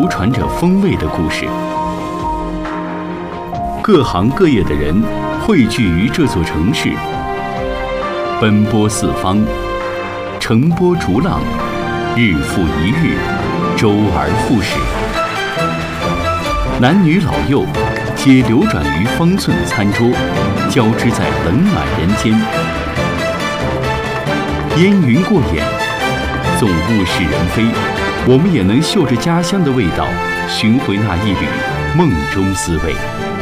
流传着风味的故事。各行各业的人汇聚于这座城市，奔波四方，乘波逐浪，日复一日，周而复始。男女老幼皆流转于方寸餐桌，交织在冷暖人间。烟云过眼，纵物是人非，我们也能嗅着家乡的味道，寻回那一缕梦中滋味。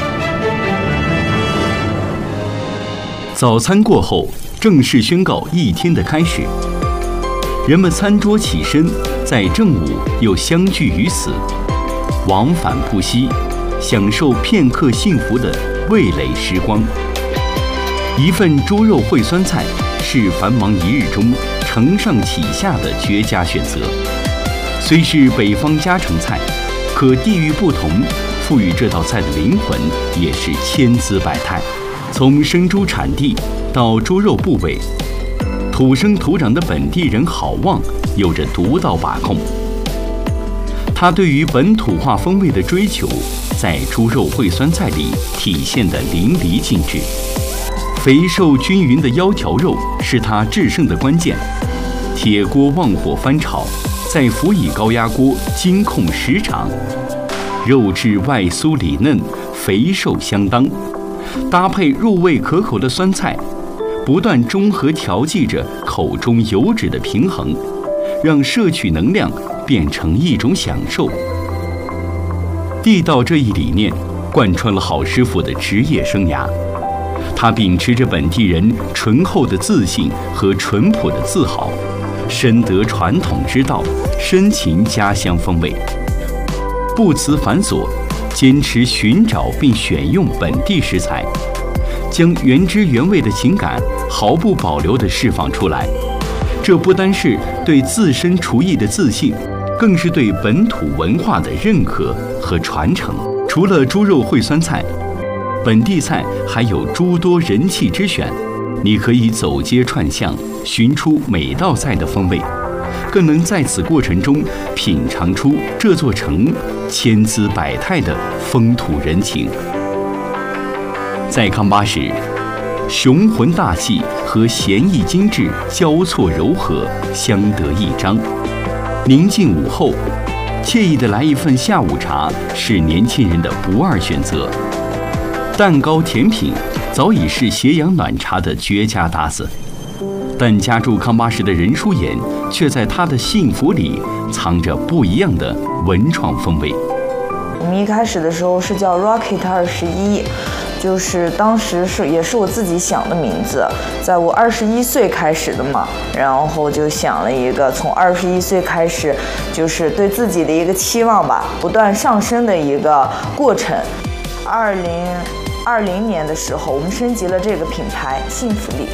早餐过后，正式宣告一天的开始。人们餐桌起身，在正午又相聚于此，往返不息，享受片刻幸福的味蕾时光。一份猪肉烩酸菜是繁忙一日中承上启下的绝佳选择。虽是北方家常菜，可地域不同，赋予这道菜的灵魂也是千姿百态。从生猪产地到猪肉部位，土生土长的本地人郝旺有着独到把控。他对于本土化风味的追求，在猪肉烩酸菜里体现得淋漓尽致。肥瘦均匀的腰条肉是他制胜的关键。铁锅旺火翻炒，再辅以高压锅精控时长，肉质外酥里嫩，肥瘦相当。搭配入味可口的酸菜，不断中和调剂着口中油脂的平衡，让摄取能量变成一种享受。地道这一理念贯穿了郝师傅的职业生涯。他秉持着本地人醇厚的自信和淳朴的自豪，深得传统之道，深情家乡风味，不辞繁琐，坚持寻找并选用本地食材，将原汁原味的情感毫不保留地释放出来。这不单是对自身厨艺的自信，更是对本土文化的认可和传承。除了猪肉烩酸菜，本地菜还有诸多人气之选，你可以走街串巷，寻出每道菜的风味，更能在此过程中品尝出这座城千姿百态的风土人情。在康巴什，雄浑大气和闲逸精致交错柔和，相得益彰。宁静午后，惬意地来一份下午茶是年轻人的不二选择。蛋糕甜品早已是斜阳暖茶的绝佳搭子，但家住康巴什的任书妍却在他的幸福里藏着不一样的文创风味。 我们一开始的时候是叫 Rocket 21，就是当时也是我自己想的名字，在我21岁开始的嘛，然后就想了一个从21岁开始，就是对自己的一个期望吧，不断上升的一个过程。2020年的时候，我们升级了这个品牌幸福里。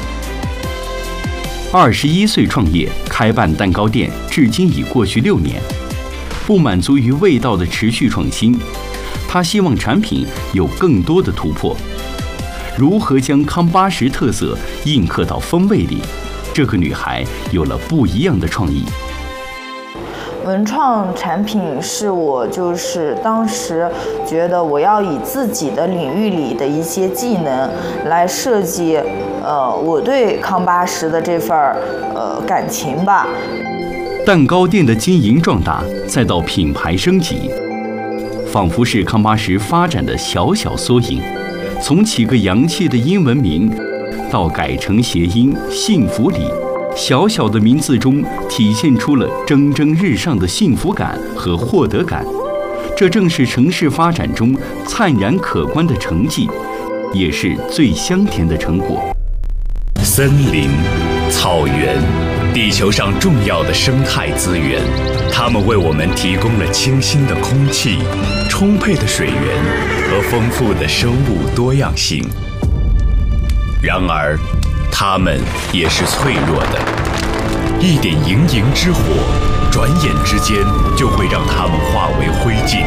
21岁创业，开办蛋糕店，至今已过去6年。不满足于味道的持续创新，他希望产品有更多的突破。如何将康巴什特色印刻到风味里？这个女孩有了不一样的创意。 文创产品是我就是当时觉得我要以自己的领域里的一些技能来设计，我对康巴什的这份感情吧。 蛋糕店的经营壮大，再到品牌升级，仿佛是康巴什发展的小小缩影。从起个洋气的英文名，到改成谐音幸福里，小小的名字中体现出了蒸蒸日上的幸福感和获得感。这正是城市发展中灿然可观的成绩，也是最香甜的成果。 森林、草原，地球上重要的生态资源，它们为我们提供了清新的空气、充沛的水源和丰富的生物多样性。然而，它们也是脆弱的，一点盈盈之火，转眼之间就会让它们化为灰烬。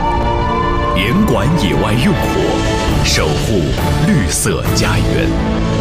严管野外用火，守护绿色家园。